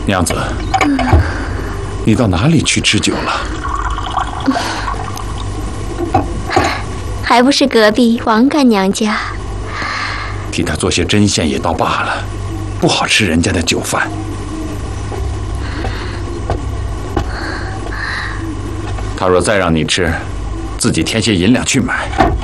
娘子，你到哪里去吃酒了？ 还不是隔壁王干娘家。 替他做些针线也倒罢了，不好吃人家的酒饭。他若再让你吃，自己添些银两去买。